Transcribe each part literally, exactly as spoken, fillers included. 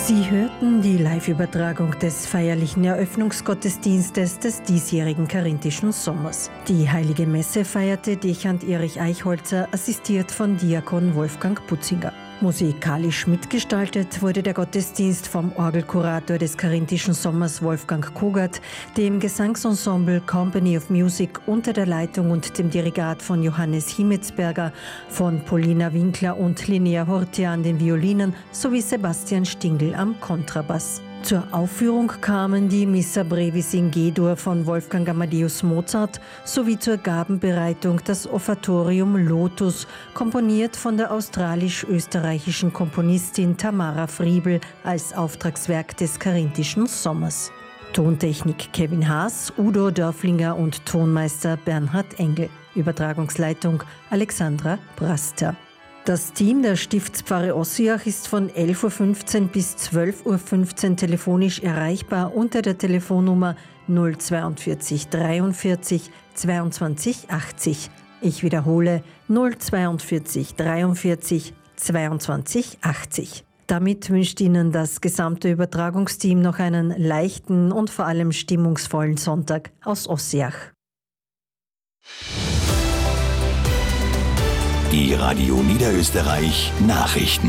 Sie hörten die Live-Übertragung des feierlichen Eröffnungsgottesdienstes des diesjährigen Karinthischen Sommers. Die Heilige Messe feierte Dechant Erich Eichholzer, assistiert von Diakon Wolfgang Putzinger. Musikalisch mitgestaltet wurde der Gottesdienst vom Orgelkurator des Karinthischen Sommers Wolfgang Kogert, dem Gesangsensemble Company of Music unter der Leitung und dem Dirigat von Johannes Himmetsberger, von Paulina Winkler und Linnea Hortia an den Violinen sowie Sebastian Stingl am Kontrabass. Zur Aufführung kamen die Missa Brevis in G-Dur von Wolfgang Amadeus Mozart sowie zur Gabenbereitung das Offertorium Lotus, komponiert von der australisch-österreichischen Komponistin Tamara Friebel als Auftragswerk des Karinthischen Sommers. Tontechnik Kevin Haas, Udo Dörflinger und Tonmeister Bernhard Engel. Übertragungsleitung Alexandra Braster. Das Team der Stiftspfarre Ossiach ist von elf Uhr fünfzehn bis zwölf Uhr fünfzehn telefonisch erreichbar unter der Telefonnummer null vierundzwanzig dreiundvierzig zweiundzwanzig achtzig. Ich wiederhole null vierundzwanzig dreiundvierzig zweiundzwanzig achtzig. Damit wünscht Ihnen das gesamte Übertragungsteam noch einen leichten und vor allem stimmungsvollen Sonntag aus Ossiach. Die Radio Niederösterreich Nachrichten.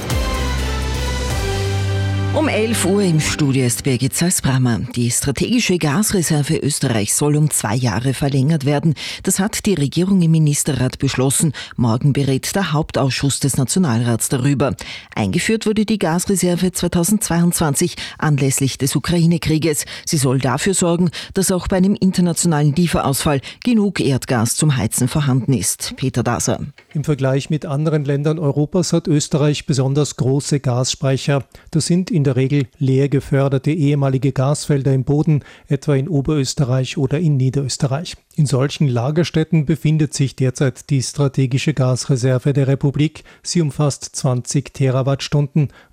Um elf Uhr im Studio ist Birgit Salzbrammer. Die strategische Gasreserve Österreichs soll um zwei Jahre verlängert werden. Das hat die Regierung im Ministerrat beschlossen. Morgen berät der Hauptausschuss des Nationalrats darüber. Eingeführt wurde die Gasreserve zweitausendzweiundzwanzig anlässlich des Ukraine-Krieges. Sie soll dafür sorgen, dass auch bei einem internationalen Lieferausfall genug Erdgas zum Heizen vorhanden ist. Peter Daser. Im Vergleich mit anderen Ländern Europas hat Österreich besonders große Gasspeicher. Das sind in der Regel leer geförderte ehemalige Gasfelder im Boden, etwa in Oberösterreich oder in Niederösterreich. In solchen Lagerstätten befindet sich derzeit die strategische Gasreserve der Republik. Sie umfasst zwanzig Terawattstunden.